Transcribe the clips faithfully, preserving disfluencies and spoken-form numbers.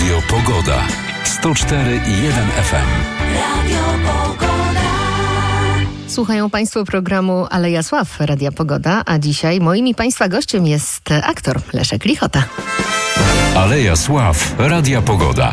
Radio Pogoda. sto cztery i jeden F M. Radio Pogoda. Słuchają Państwo programu Aleja Sław Radia Pogoda, a dzisiaj moim i Państwa gościem jest aktor Leszek Lichota. Aleja Sław Radia Pogoda.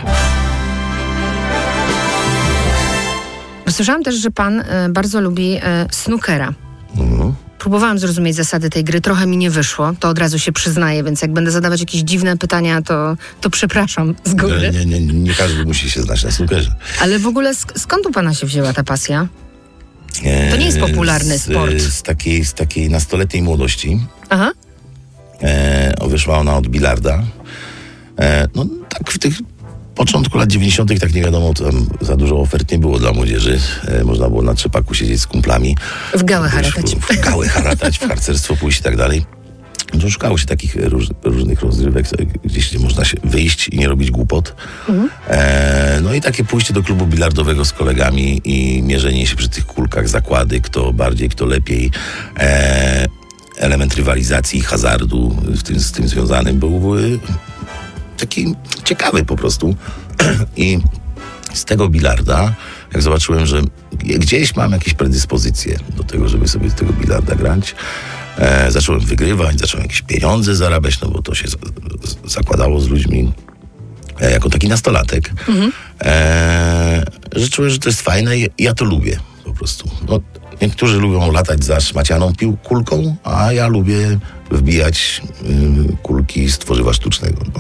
Słyszałam też, że Pan y, bardzo lubi y, snookera. Mhm. Próbowałam zrozumieć zasady tej gry, trochę mi nie wyszło, to od razu się przyznaję, więc jak będę zadawać jakieś dziwne pytania, to, to przepraszam z góry. Nie, nie, nie, nie każdy musi się znać na snookerze. Ale w ogóle sk- skąd u Pana się wzięła ta pasja? To nie jest popularny z, sport. Z takiej, z takiej nastoletniej młodości. Aha. E, wyszła ona od bilarda. E, no tak w tych początku lat dziewięćdziesiątych tak nie wiadomo, tam za dużo ofert nie było dla młodzieży. E, można było na trzepaku siedzieć z kumplami. W gałę haratać. W, w gałę haratać, w harcerstwo pójść i tak dalej. To szukało się takich róż, różnych rozrywek, gdzieś można się wyjść i nie robić głupot. Mhm. E, no i takie pójście do klubu bilardowego z kolegami i mierzenie się przy tych kulkach, zakłady, kto bardziej, kto lepiej. E, element rywalizacji i hazardu w tym, z tym związanym był taki ciekawy po prostu. I z tego bilarda, jak zobaczyłem, że gdzieś mam jakieś predyspozycje do tego, żeby sobie z tego bilarda grać, E, zacząłem wygrywać, zacząłem jakieś pieniądze zarabiać, no bo to się z, z, zakładało z ludźmi e, jako taki nastolatek. Mhm. E, że czułem, że to jest fajne i ja to lubię po prostu. No, niektórzy lubią latać za szmacianą pił kulką, a ja lubię wbijać y, kulki z tworzywa sztucznego. No.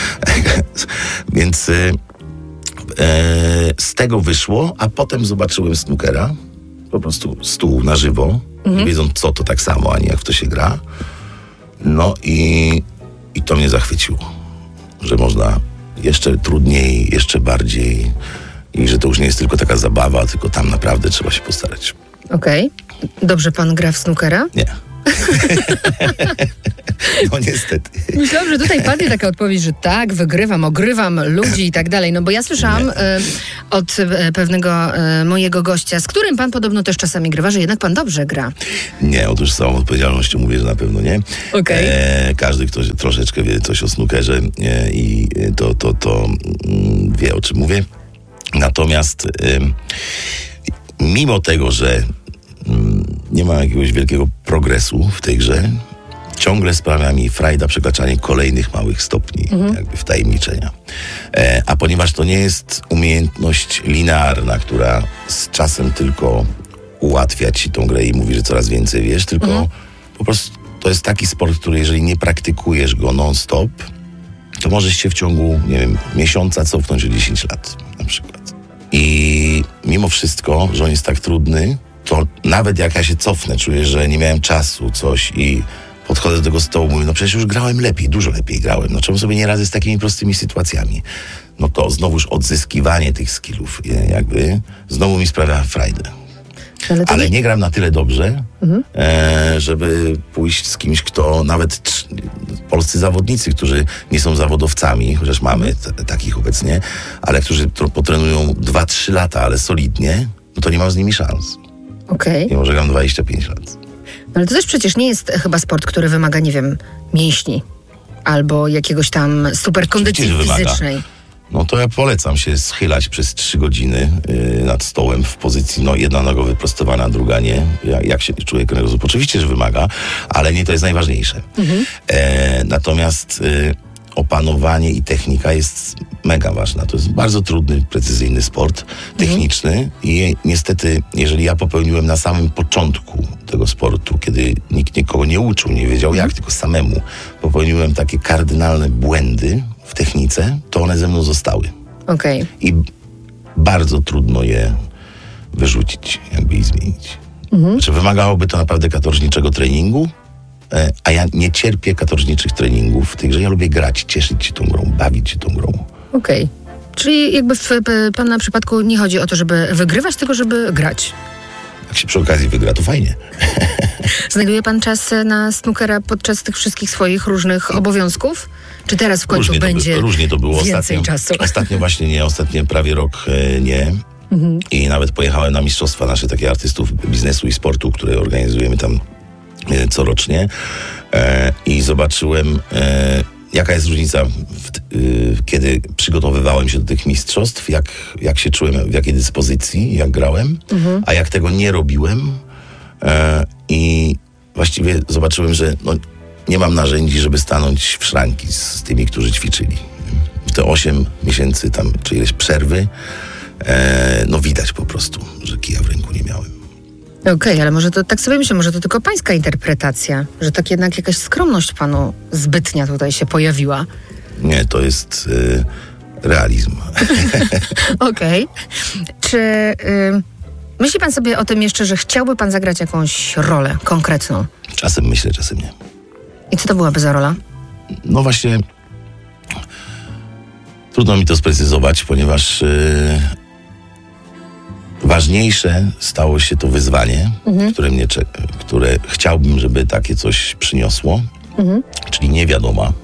Więc y, e, z tego wyszło, a potem zobaczyłem snookera, po prostu stół na żywo, mhm. wiedząc co to tak samo, a nie jak w to się gra. No i, i to mnie zachwyciło, że można jeszcze trudniej, jeszcze bardziej i że to już nie jest tylko taka zabawa, tylko tam naprawdę trzeba się postarać. Okej. Okay. Dobrze pan gra w snookera? Nie. No niestety. Myślałam, że tutaj padnie taka odpowiedź, że tak, wygrywam, ogrywam ludzi i tak dalej. No bo ja słyszałam y, od y, pewnego y, mojego gościa, z którym pan podobno też czasami grywa, że jednak pan dobrze gra. Nie, otóż z całą odpowiedzialnością mówię, że na pewno nie. Okay. E, każdy, kto troszeczkę wie coś o snookerze e, i to, to, to mm, wie, o czym mówię. Natomiast e, mimo tego, że mm, nie ma jakiegoś wielkiego progresu w tej grze, ciągle sprawia mi frajda przekraczanie kolejnych małych stopni, mhm. jakby wtajemniczenia. E, a ponieważ to nie jest umiejętność linearna, która z czasem tylko ułatwia ci tą grę i mówi, że coraz więcej wiesz, tylko mhm. po prostu to jest taki sport, który jeżeli nie praktykujesz go non-stop, to możesz się w ciągu, nie wiem, miesiąca cofnąć o dziesięć lat na przykład. I mimo wszystko, że on jest tak trudny, to nawet jak ja się cofnę, czuję, że nie miałem czasu, coś i podchodzę do tego stołu, mówię, no przecież już grałem lepiej, dużo lepiej grałem, no czemu sobie nie radzę z takimi prostymi sytuacjami? No to znowuż odzyskiwanie tych skillów jakby znowu mi sprawia frajdę. Ale, Ale nie... nie gram na tyle dobrze, mhm. e, żeby pójść z kimś, kto nawet trz... polscy zawodnicy, którzy nie są zawodowcami, chociaż mamy t- takich obecnie, ale którzy tro- potrenują dwa trzy lata, ale solidnie, no to nie mam z nimi szans. Okej. Mimo, że gram dwadzieścia pięć lat. No ale to też przecież nie jest chyba sport, który wymaga, nie wiem, mięśni albo jakiegoś tam super kondycji fizycznej. No to ja polecam się schylać przez trzy godziny yy, nad stołem w pozycji, no jedna noga wyprostowana, druga nie. Jak, jak się czuje kręgosłup? Oczywiście, że wymaga, ale nie to jest najważniejsze. Mhm. E, natomiast yy, opanowanie i technika jest mega ważna. To jest bardzo trudny, precyzyjny sport, techniczny mhm. i niestety, jeżeli ja popełniłem na samym początku tego sportu, kiedy nikt nikogo nie uczył, nie wiedział jak, tylko samemu popełniłem takie kardynalne błędy w technice, to one ze mną zostały. Okej. Okay. I bardzo trudno je wyrzucić, jakby i zmienić. Mhm. Znaczy, wymagałoby to naprawdę katorżniczego treningu, a ja nie cierpię katorżniczych treningów w tych, że ja lubię grać, cieszyć się tą grą, bawić się tą grą. Okej. Okay. Czyli jakby w pana przypadku nie chodzi o to, żeby wygrywać, tylko żeby grać. Jak się przy okazji wygra, to fajnie. Znajduje pan czas na snookera podczas tych wszystkich swoich różnych obowiązków? Czy teraz w końcu różnie będzie to by, różnie to było więcej ostatnio, czasu? Ostatnio właśnie nie, ostatnio prawie rok e, nie. Mhm. I nawet pojechałem na mistrzostwa nasze takie artystów biznesu i sportu, które organizujemy tam e, corocznie. E, I zobaczyłem e, jaka jest różnica, w, y, kiedy przygotowywałem się do tych mistrzostw, jak, jak się czułem, w jakiej dyspozycji, jak grałem, mhm. a jak tego nie robiłem. E, I właściwie zobaczyłem, że no, nie mam narzędzi, żeby stanąć w szranki z, z tymi, którzy ćwiczyli. Te osiem miesięcy tam, czy ileś przerwy, e, no widać po prostu, że kija w ręku nie miałem. Okej, okay, ale może to, tak sobie myślę, może to tylko pańska interpretacja, że tak jednak jakaś skromność panu zbytnia tutaj się pojawiła. Nie, to jest y, realizm. Okej. Okay. Czy y, myśli pan sobie o tym jeszcze, że chciałby pan zagrać jakąś rolę konkretną? Czasem myślę, czasem nie. I co to byłaby za rola? No właśnie, trudno mi to sprecyzować, ponieważ y, ważniejsze stało się to wyzwanie, mhm. które mnie czeka, które chciałbym, żeby takie coś przyniosło, mhm. czyli niewiadoma,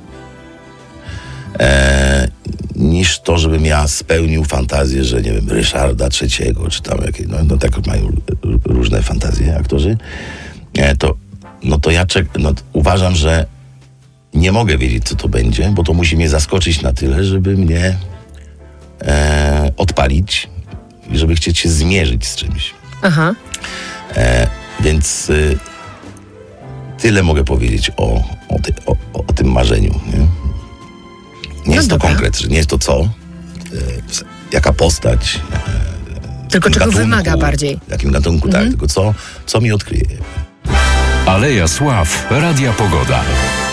e, niż to, żebym ja spełnił fantazję, że nie wiem, Ryszarda trzeciego, czy tam jakieś, no, no tak mają r- różne fantazje aktorzy, e, to, no to ja czek- no, uważam, że nie mogę wiedzieć, co to będzie, bo to musi mnie zaskoczyć na tyle, żeby mnie e, odpalić i żeby chcieć się zmierzyć z czymś. Aha. E, więc y, tyle mogę powiedzieć o, o, ty, o, o tym marzeniu. Nie, nie no jest dobra. To konkret, że nie jest to co, e, jaka postać. E, tylko czego gatunku, wymaga bardziej. W jakim gatunku, mhm. tak, tylko co, co mi odkryje. Aleja Sław, Radia Pogoda.